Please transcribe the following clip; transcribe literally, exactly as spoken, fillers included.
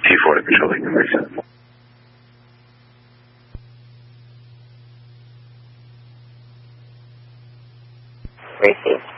T four to control, you can reset. Received.